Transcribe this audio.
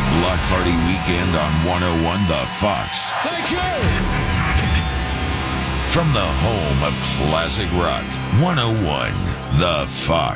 Block Party Weekend on 101 The Fox. Thank you. From the home of classic rock, 101 The Fox.